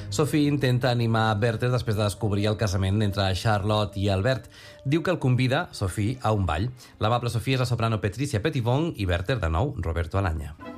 Sophie intenta animar Werther després de descobrir el casament entre Charlotte i Albert. Diu que el convida, Sophie, a un ball. L'amable Sophie és la soprano Patricia Petitbon i Werther, de nou, Roberto Alagna.